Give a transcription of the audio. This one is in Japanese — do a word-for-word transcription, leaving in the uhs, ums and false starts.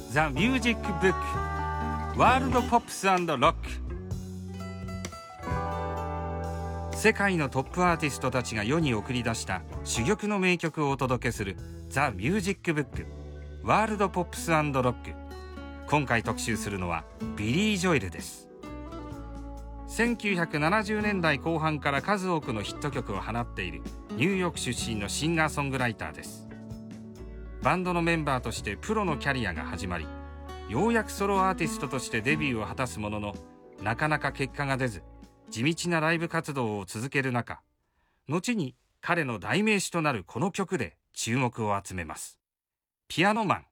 ザ・ミュージック・ブックワールド・ポップス&ロック。世界のトップアーティストたちが世に送り出した珠玉の名曲をお届けするザ・ミュージック・ブックワールド・ポップス&ロック。今回特集するのはビリー・ジョエルです。せんきゅうひゃくななじゅうねんだいこう半から数多くのヒット曲を放っているニューヨーク出身のシンガーソングライターです。バンドのメンバーとしてプロのキャリアが始まり、ようやくソロアーティストとしてデビューを果たすものの、なかなか結果が出ず、地道なライブ活動を続ける中、後に彼の代名詞となるこの曲で注目を集めます。ピアノマン